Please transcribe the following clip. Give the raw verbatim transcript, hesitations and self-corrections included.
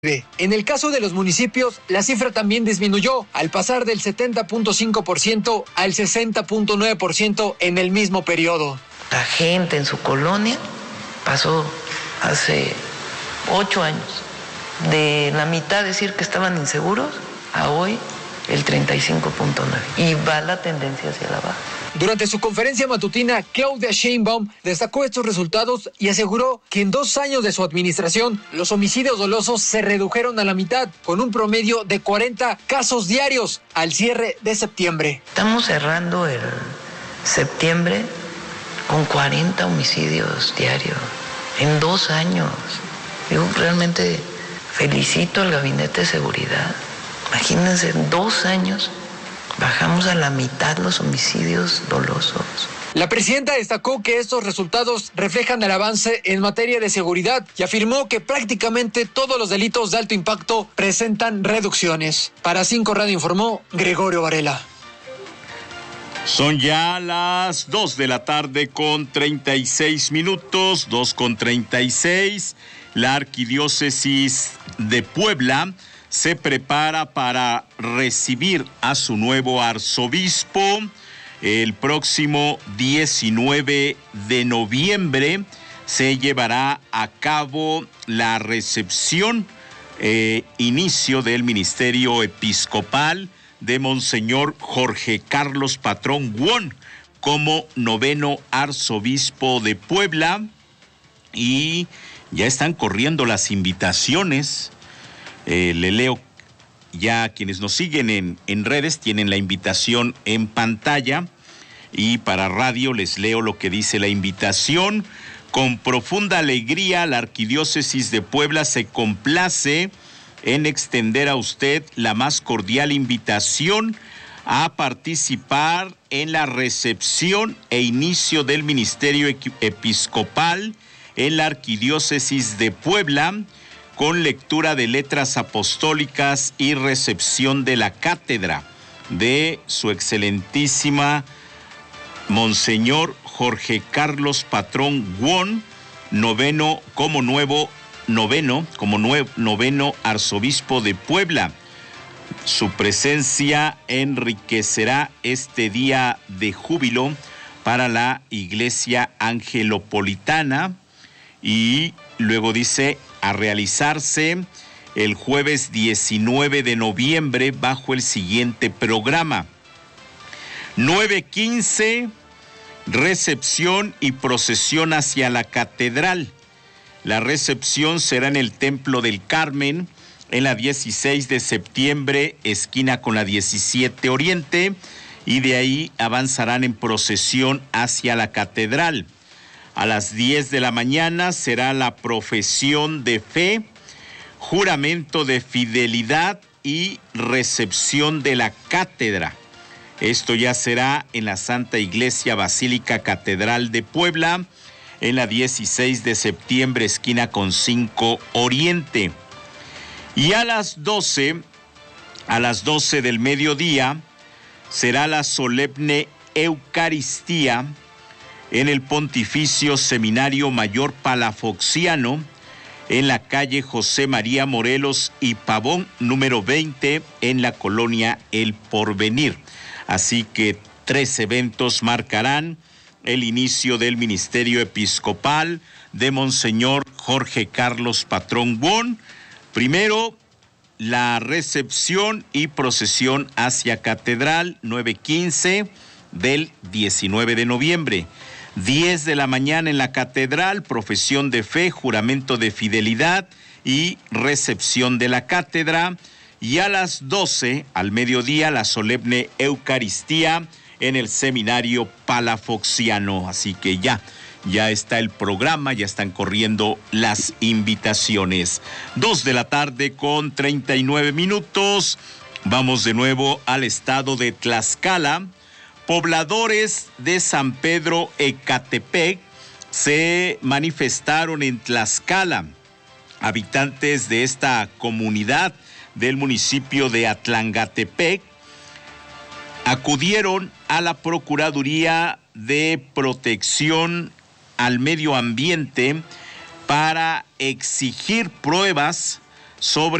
En el caso de los municipios, la cifra también disminuyó, al pasar del setenta punto cinco por ciento al sesenta punto nueve por ciento en el mismo periodo. La gente en su colonia pasó hace ocho años de la mitad decir que estaban inseguros a hoy el treinta y cinco punto nueve por ciento y va la tendencia hacia la baja. Durante su conferencia matutina, Claudia Sheinbaum destacó estos resultados y aseguró que en dos años de su administración, los homicidios dolosos se redujeron a la mitad, con un promedio de cuarenta casos diarios al cierre de septiembre. Estamos cerrando el septiembre con cuarenta homicidios diarios en dos años. Yo realmente felicito al Gabinete de Seguridad. Imagínense, en dos años bajamos a la mitad los homicidios dolosos. La presidenta destacó que estos resultados reflejan el avance en materia de seguridad y afirmó que prácticamente todos los delitos de alto impacto presentan reducciones. Para Cinco Radio informó Gregorio Varela. Son ya las dos de la tarde con treinta y seis minutos, dos con treinta y seis. La Arquidiócesis de Puebla se prepara para recibir a su nuevo arzobispo el próximo diecinueve de noviembre. Se llevará a cabo la recepción, eh, inicio del ministerio episcopal de Monseñor Jorge Carlos Patrón Won como noveno arzobispo de Puebla, y ya están corriendo las invitaciones. Eh, le leo ya a quienes nos siguen en, en redes, tienen la invitación en pantalla, y para radio les leo lo que dice la invitación. Con profunda alegría, la Arquidiócesis de Puebla se complace en extender a usted la más cordial invitación a participar en la recepción e inicio del ministerio episcopal en la Arquidiócesis de Puebla, con lectura de letras apostólicas y recepción de la cátedra de su excelentísima Monseñor Jorge Carlos Patrón Won, noveno como nuevo noveno como nuevo, noveno arzobispo de Puebla. Su presencia enriquecerá este día de júbilo para la Iglesia Angelopolitana, y luego dice: a realizarse el jueves diecinueve de noviembre bajo el siguiente programa. nueve quince, recepción y procesión hacia la catedral. La recepción será en el Templo del Carmen, en la dieciséis de septiembre, esquina con la diecisiete Oriente, y de ahí avanzarán en procesión hacia la catedral. A las diez de la mañana será la profesión de fe, juramento de fidelidad y recepción de la cátedra. Esto ya será en la Santa Iglesia Basílica Catedral de Puebla, en la dieciséis de septiembre, esquina con cinco Oriente. Y a las doce, a las doce del mediodía, será la solemne Eucaristía en el Pontificio Seminario Mayor Palafoxiano, en la calle José María Morelos y Pavón, número veinte, en la colonia El Porvenir. Así que tres eventos marcarán el inicio del ministerio episcopal de Monseñor Jorge Carlos Patrón Won. Primero, la recepción y procesión hacia catedral, nueve quince del diecinueve de noviembre. diez de la mañana en la catedral, profesión de fe, juramento de fidelidad y recepción de la cátedra. Y a las doce, al mediodía, la solemne Eucaristía en el Seminario Palafoxiano. Así que ya, ya está el programa, ya están corriendo las invitaciones. Dos de la tarde con treinta y nueve minutos. Vamos de nuevo al estado de Tlaxcala. Pobladores de San Pedro Ecatepec se manifestaron en Tlaxcala. Habitantes de esta comunidad del municipio de Atlangatepec acudieron a la Procuraduría de Protección al Medio Ambiente para exigir pruebas sobre